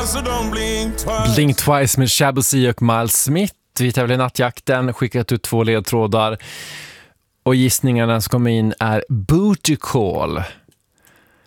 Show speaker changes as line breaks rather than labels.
so don't blink twice.
Blink Twice med Shabba C och Miles Smith. Vi tävlar i nattjakten, skickat ut 2 ledtrådar. Och gissningarna som kommer in är Booty Call.